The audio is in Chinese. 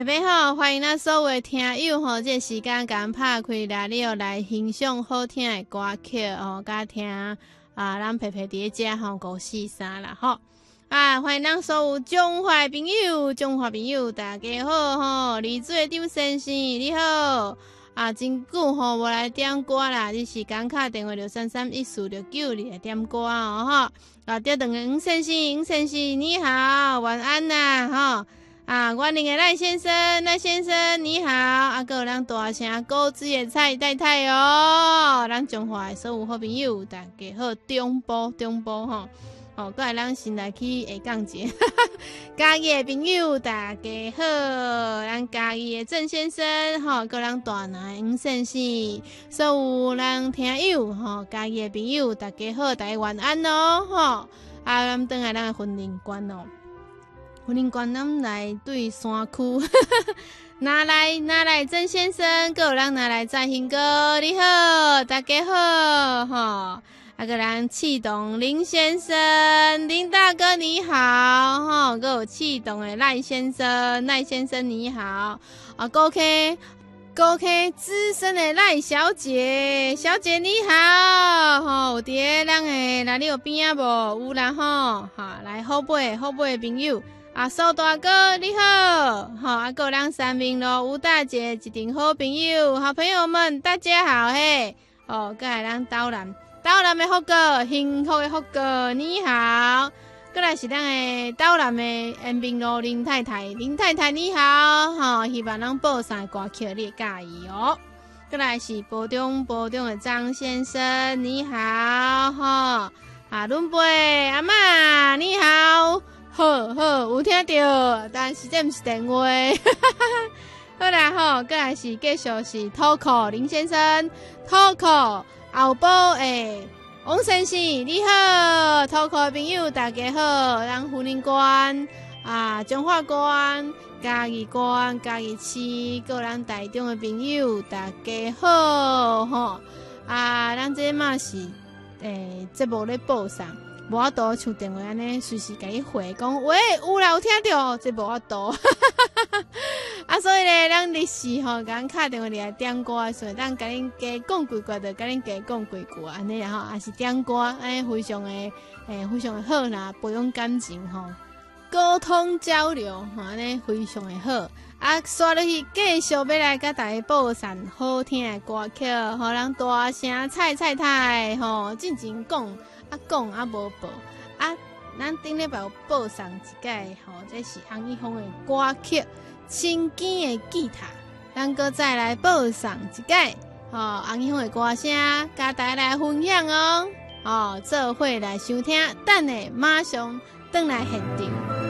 大家好，欢迎咱所有的听友吼，这个时间甲拍开来了来欣赏好听的歌曲哦，甲听咱陪陪伫遮吼543啦吼欢迎咱所有中华朋友，大家好吼，李水张先生你好真久吼无来点歌啦，这时间敲电话6331469来点歌吼第2个吴先生你好，晚安呐吼。我另个赖先生你好，还有咱大声高知的蔡太太哦，咱中华的所有好朋友大家好，中部吼搁来咱先来去下港节嘉义的朋友大家好，咱嘉义的郑先生吼，搁咱大南的吴先生，所有咱听友吼，嘉义的朋友大家好，大家晚安哦吼咱转来咱的婚姻观哦。婚姻观咱来对山区拿来曾先生，还有人拿来在兴哥你好，大家好吼个人气动林先生，林大哥你好吼，还有气动的赖先生你好高 K 资深的赖小姐你好吼，有伫咱的哪里有边无有啦吼来后背的朋友苏大哥你好还有咱三明路吴大姐一定好朋友们大家好嘿搁来咱岛南的福哥，幸福的福哥你好，搁来是咱的岛南的延平路林太太你好希望咱播啥歌曲你会介意哦。搁来是波中的张先生你好伦贝阿嬷你好，好有听到，但是这不是电话好啦再来是继续是土库林先生，土库后埔的王先生你好，土库的朋友大家好，咱婚姻观中华观嘉义观嘉义市各咱台中的朋友大家好咱这嘛是节目咧播上无法度像电话安尼随时甲你回讲，喂有啦有听到，这无法度所以咧咱历史甲咱敲电话来点歌的时候，咱甲恁加讲几句就甲恁加讲几句安尼也是点歌安尼非常的好啦，培养感情沟通交流安尼非常的好刷落去继续要来甲大家播上好听的歌曲咱大声蔡太进前讲无报咱顶礼拜有播上一届这是洪一峰的歌曲《青根的吉他》，咱搁再来播上一届洪一峰的歌声，甲大家来分享做伙来收听，等下马上转来现场。